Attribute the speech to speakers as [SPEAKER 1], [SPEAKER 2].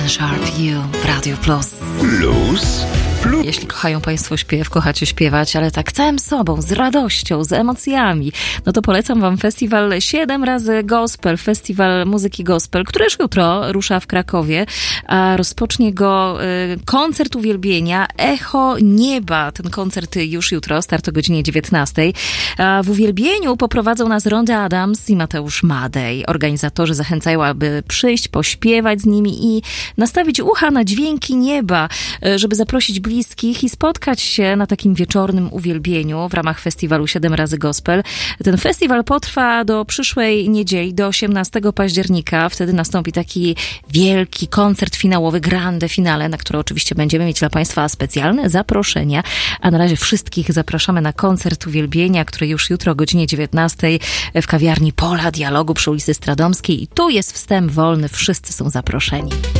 [SPEAKER 1] Sharp You w Radio Plus. Jeśli kochają Państwo śpiew, kochacie śpiewać, ale tak całym sobą, z radością, z emocjami, no to polecam Wam festiwal 7 razy Gospel, festiwal muzyki gospel, który już jutro rusza w Krakowie, a rozpocznie go koncert uwielbienia Echo Nieba. Ten koncert już jutro, start o godzinie 19. A w uwielbieniu poprowadzą nas Ronda Adams i Mateusz Madej. Organizatorzy zachęcają, aby przyjść, pośpiewać z nimi i nastawić ucha na dźwięki nieba, żeby zaprosić bliskich i spotkać się na takim wieczornym uwielbieniu w ramach festiwalu 7 razy Gospel. Ten festiwal potrwa do przyszłej niedzieli, do 18 października. Wtedy nastąpi taki wielki koncert finałowy, grande finale, na które oczywiście będziemy mieć dla Państwa specjalne zaproszenia. A na razie wszystkich zapraszamy na koncert uwielbienia, który już jutro o godzinie 19 w kawiarni Pola Dialogu przy ulicy Stradomskiej. I tu jest wstęp wolny, wszyscy są zaproszeni.